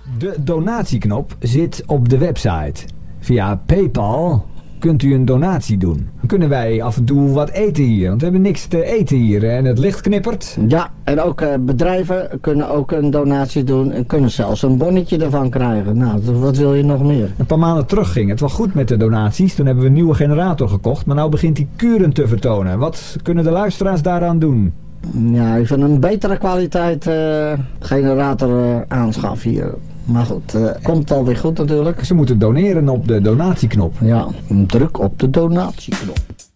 De donatieknop zit op de website. Via PayPal kunt u een donatie doen. Dan kunnen wij af en toe wat eten hier, want we hebben niks te eten hier en het licht knippert. Ja, en ook bedrijven kunnen ook een donatie doen en kunnen zelfs een bonnetje ervan krijgen. Nou, wat wil je nog meer? Een paar maanden terug ging het wel goed met de donaties. Toen hebben we een nieuwe generator gekocht, maar nou begint die kuren te vertonen. Wat kunnen de luisteraars daaraan doen? Ja, even een betere kwaliteit generator aanschaffen hier. Maar goed, komt alweer goed natuurlijk. Ze moeten doneren op de donatieknop. Ja, druk op de donatieknop.